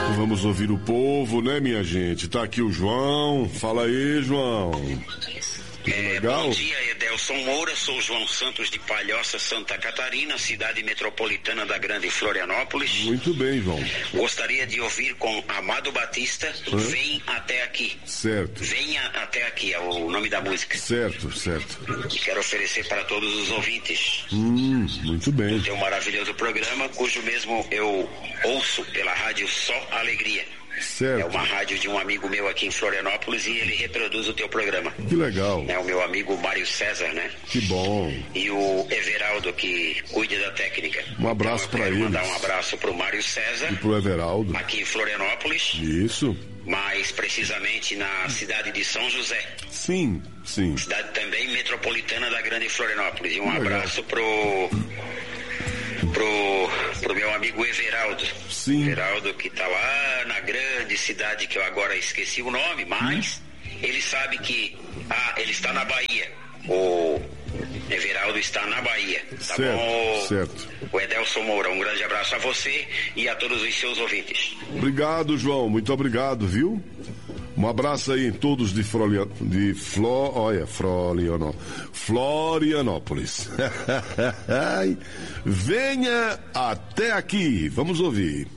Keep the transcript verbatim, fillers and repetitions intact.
Vamos ouvir o povo, né, minha gente? Tá aqui o João. Fala aí, João. Tudo é, legal? Bom dia, Edelson Moura. Sou João Santos de Palhoça, Santa Catarina, cidade metropolitana da Grande Florianópolis. Muito bem, João. Gostaria de ouvir com Amado Batista, Hã? Vem Até Aqui. Certo. Venha Até Aqui é o nome da música. Certo, certo. E quero oferecer para todos os ouvintes. Hum, muito bem. Tem um maravilhoso programa, cujo mesmo eu ouço pela rádio Só Alegria. Certo. É uma rádio de um amigo meu aqui em Florianópolis e ele reproduz o teu programa. Que legal. É o meu amigo Mário César, né? Que bom. E o Everaldo, que cuida da técnica. Um abraço então, para ele. Mandar um abraço pro Mário César. E pro Everaldo. Aqui em Florianópolis. Isso. Mais precisamente na cidade de São José. Sim, sim. Cidade também metropolitana da Grande Florianópolis. E um que abraço legal. pro... Pro, pro meu amigo Everaldo. Sim. Everaldo que tá lá na grande cidade que eu agora esqueci o nome, mas hum. ele sabe que ah, ele está na Bahia. O Everaldo está na Bahia. Tá certo, bom? certo. O Edelson Moura, um grande abraço a você e a todos os seus ouvintes. Obrigado, João, muito obrigado, viu? Um abraço aí em todos de Florian... de Flo... olha, Floriano... Florianópolis. Venha até aqui, vamos ouvir.